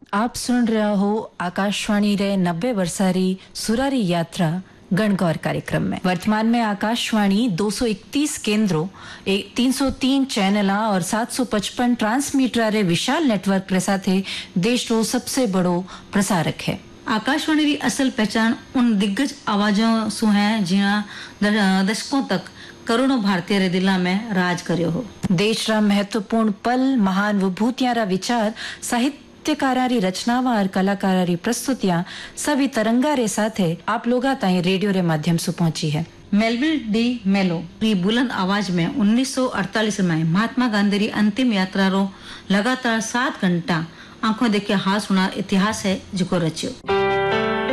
आप सुन रहा हो आकाशवाणी रे 90 वर्षारी सुरारी यात्रा गणगौर कार्यक्रम में। वर्तमान में आकाशवाणी 231 केंद्रों, 303 चैनल और 755 ट्रांसमीटर रे विशाल नेटवर्क के साथ देश रो सबसे बड़ो प्रसारक है। आकाशवाणी की असल पहचान उन दिग्गज आवाजों से है जिन्हें दशकों तक करोड़ों भारतीय रे दिला में राज करियो हो। देश रा महत्वपूर्ण पल, महान विभूतियां रा विचार, साहित्यकारारी रचनावां और कलाकारारी प्रस्तुतियां सभी तरंगा रे साथ आप लोगा ताई रेडियो रे माध्यम से पहुंची है। मेलविल डी मेलो की बुलंद आवाज में 1948 में महात्मा गांधी री अंतिम यात्रा रो लगातार 7 घंटा आंखों देखे हाथ सुना इतिहास है जिको रचियो।